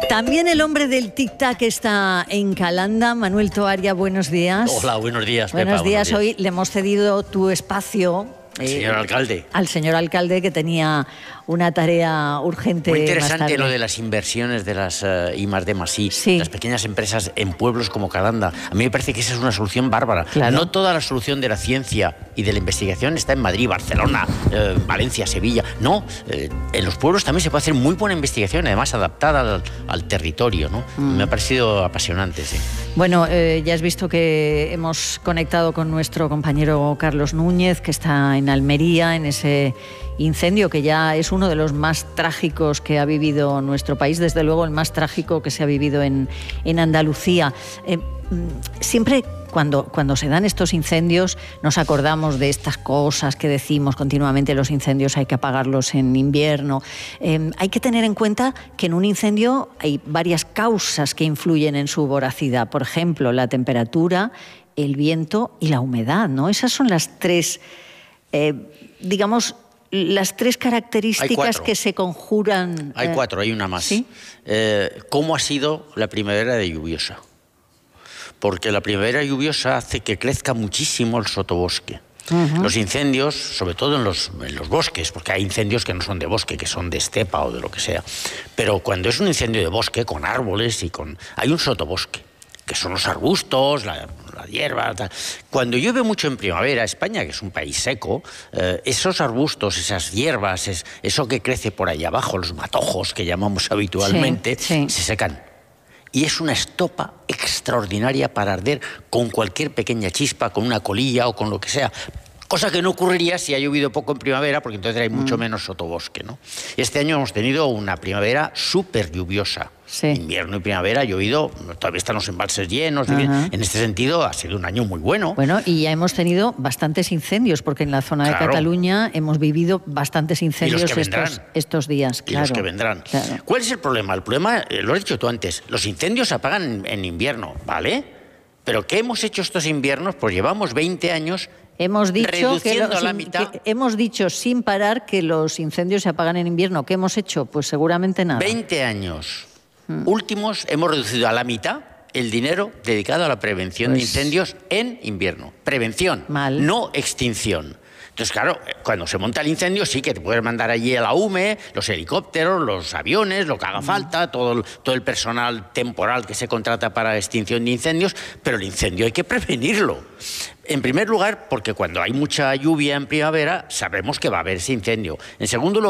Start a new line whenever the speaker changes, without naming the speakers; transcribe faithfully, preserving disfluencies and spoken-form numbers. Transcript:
También el hombre del tic-tac está en Calanda. Manuel Toaria, buenos días.
Hola, buenos días,
Pepa. Buenos días.
Buenos días.
Hoy le hemos cedido tu espacio.
Al eh, señor alcalde.
Al señor alcalde, que tenía una tarea urgente.
Muy interesante lo de las inversiones de las uh, I más D más I,
sí.
las pequeñas empresas en pueblos como Calanda. A mí me parece que esa es una solución bárbara.
Claro.
No toda la solución de la ciencia y de la investigación está en Madrid, Barcelona, eh, Valencia, Sevilla. No, eh, en los pueblos también se puede hacer muy buena investigación, además adaptada al, al territorio, ¿no? Mm. Me ha parecido apasionante, sí.
Bueno, eh, ya has visto que hemos conectado con nuestro compañero Carlos Núñez, que está en Almería, en ese incendio que ya es uno de los más trágicos que ha vivido nuestro país, desde luego el más trágico que se ha vivido en, en Andalucía. Eh, siempre cuando, cuando se dan estos incendios nos acordamos de estas cosas que decimos continuamente: los incendios hay que apagarlos en invierno. Eh, hay que tener en cuenta que en un incendio hay varias causas que influyen en su voracidad. Por ejemplo, la temperatura, el viento y la humedad, ¿no? Esas son las tres, eh, digamos, las tres características que se conjuran.
Hay cuatro, hay una más.
¿Sí?
Eh, ¿Cómo ha sido la primavera de lluviosa? Porque la primavera lluviosa hace que crezca muchísimo el sotobosque. Uh-huh. Los incendios, sobre todo en los, en los bosques, porque hay incendios que no son de bosque, que son de estepa o de lo que sea. Pero cuando es un incendio de bosque, con árboles y con... hay un sotobosque, que son los arbustos, la, la hierba, tal. Cuando llueve mucho en primavera, España, que es un país seco, eh, esos arbustos, esas hierbas, es, eso que crece por ahí abajo, los matojos que llamamos habitualmente,
sí, sí.
se secan. Y es una estopa extraordinaria para arder con cualquier pequeña chispa, con una colilla o con lo que sea. Cosa que no ocurriría si ha llovido poco en primavera, porque entonces hay mucho mm. menos sotobosque, ¿no? Este año hemos tenido una primavera súper lluviosa.
Sí.
Invierno y primavera ha llovido, todavía están los embalses llenos. Uh-huh. En este sentido ha sido un año muy bueno.
Bueno, y ya hemos tenido bastantes incendios, porque en la zona claro. de Cataluña hemos vivido bastantes incendios estos, estos días.
Y
claro.
los que vendrán.
Claro.
¿Cuál es el problema? El problema, eh, lo has dicho tú antes, los incendios se apagan en, en invierno, ¿vale? Pero ¿qué hemos hecho estos inviernos? Pues llevamos veinte años
hemos dicho
reduciendo
que
a la
sin,
mitad.
Que hemos dicho sin parar que los incendios se apagan en invierno. ¿Qué hemos hecho? Pues seguramente nada.
veinte años hmm. últimos hemos reducido a la mitad el dinero dedicado a la prevención pues... de incendios en invierno. Prevención,
Mal.
no extinción. Entonces, claro, cuando se monta el incendio sí que te puedes mandar allí a la U M E, los helicópteros, los aviones, lo que haga falta, todo el, todo el personal temporal que se contrata para extinción de incendios, pero el incendio hay que prevenirlo. En primer lugar, porque cuando hay mucha lluvia en primavera sabemos que va a haber ese incendio. En segundo lugar,